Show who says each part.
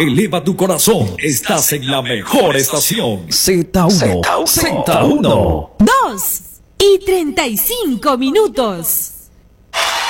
Speaker 1: eleva tu corazón. Estás en la mejor estación.
Speaker 2: Z1.
Speaker 3: 2:35.